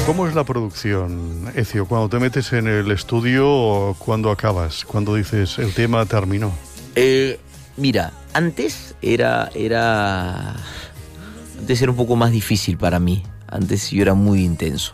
¿Cómo es la producción, Ezio? Cuando te metes en el estudio, ¿cuándo acabas? ¿Cuándo dices el tema terminó? Mira, antes era un poco más difícil para mí. Antes yo era muy intenso.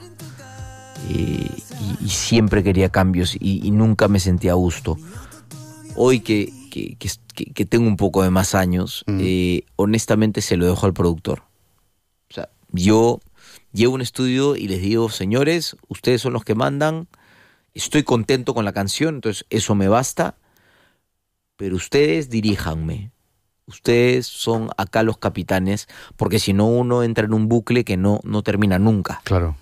Y siempre quería cambios y nunca me sentía a gusto. Hoy que tengo un poco de más años, honestamente se lo dejo al productor. O sea, yo llevo un estudio y les digo, señores, ustedes son los que mandan, estoy contento con la canción, entonces eso me basta, pero ustedes diríjanme. Ustedes son acá los capitanes, porque si no uno entra en un bucle que no termina nunca. Claro,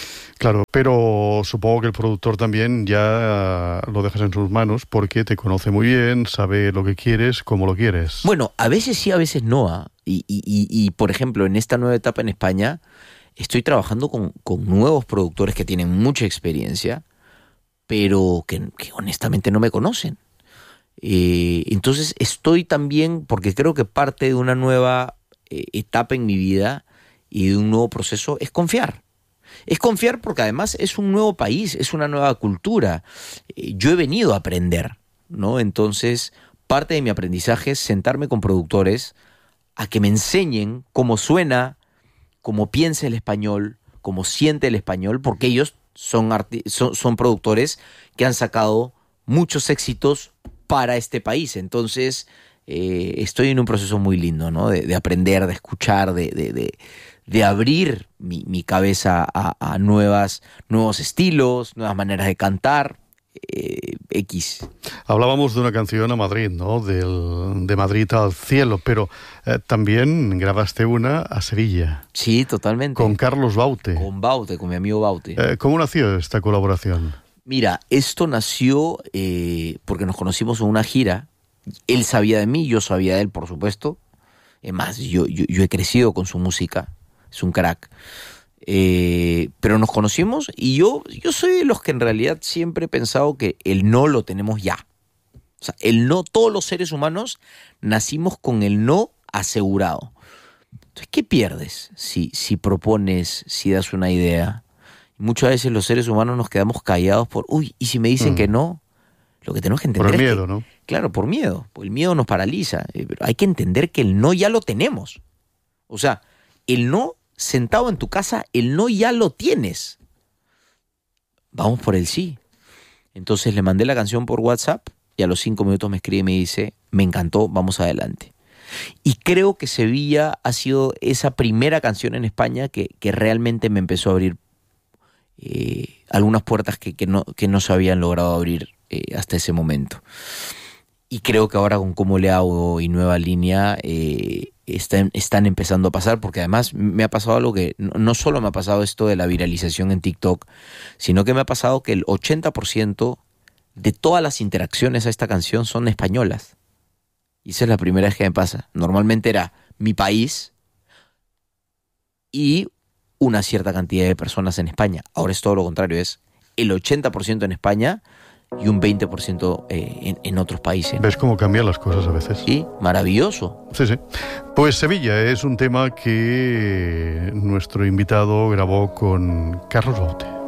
pero supongo que el productor también ya lo dejas en sus manos porque te conoce muy bien, sabe lo que quieres, cómo lo quieres. Bueno, a veces sí, a veces no. Y por ejemplo, en esta nueva etapa en España, estoy trabajando con nuevos productores que tienen mucha experiencia, pero que honestamente no me conocen. Entonces estoy también, porque creo que parte de una nueva etapa en mi vida y de un nuevo proceso es confiar. Es confiar porque además es un nuevo país, es una nueva cultura. Yo he venido a aprender, ¿no? Entonces, parte de mi aprendizaje es sentarme con productores a que me enseñen cómo suena, cómo piensa el español, cómo siente el español, porque ellos son productores que han sacado muchos éxitos para este país. Entonces, estoy en un proceso muy lindo, ¿no? De aprender, de escuchar, de abrir mi cabeza a nuevos estilos, nuevas maneras de cantar, X. Hablábamos de una canción a Madrid, ¿no? De Madrid al cielo, pero también grabaste una a Sevilla. Sí, totalmente. Con Carlos Baute. Con mi amigo Baute. ¿Cómo nació esta colaboración? Mira, esto nació porque nos conocimos en una gira. Él sabía de mí, yo sabía de él, por supuesto. Es más, yo he crecido con su música. Es un crack. Pero nos conocimos y yo soy de los que en realidad siempre he pensado que el no lo tenemos ya. O sea, el no, todos los seres humanos nacimos con el no asegurado. Entonces, ¿qué pierdes si propones, si das una idea? Muchas veces los seres humanos nos quedamos callados por, ¿y si me dicen que no? Lo que tenemos que entender por el es miedo, que, ¿no? Claro, por miedo. El miedo nos paraliza. Pero hay que entender que el no ya lo tenemos. O sea, el no, sentado en tu casa, el no ya lo tienes. Vamos por el sí. Entonces le mandé la canción por WhatsApp y a los 5 minutos me escribe y me dice, me encantó, vamos adelante. Y creo que Sevilla ha sido esa primera canción en España que realmente me empezó a abrir algunas puertas que no se habían logrado abrir hasta ese momento. Y creo que ahora con Cómo le hago y Nueva Línea están empezando a pasar, porque además me ha pasado algo que no solo me ha pasado esto de la viralización en TikTok, sino que me ha pasado que el 80% de todas las interacciones a esta canción son españolas. Y esa es la primera vez que me pasa. Normalmente era mi país y una cierta cantidad de personas en España. Ahora es todo lo contrario, es el 80% en España y un 20% en otros países. ¿Ves cómo cambian las cosas a veces? Sí, maravilloso. Sí. Pues Sevilla es un tema que nuestro invitado grabó con Carlos Baute.